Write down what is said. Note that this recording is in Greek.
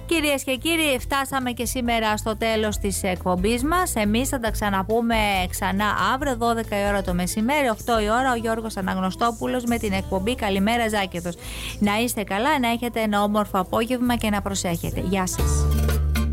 Κυρίες και κύριοι, φτάσαμε και σήμερα στο τέλος της εκπομπής μας. Εμείς θα τα ξαναπούμε ξανά αύριο 12 η ώρα το μεσημέρι, 8 η ώρα ο Γιώργος Αναγνωστόπουλος με την εκπομπή Καλημέρα Ζάκεδος. Να είστε καλά, να έχετε ένα όμορφο απόγευμα και να προσέχετε. Γεια σας.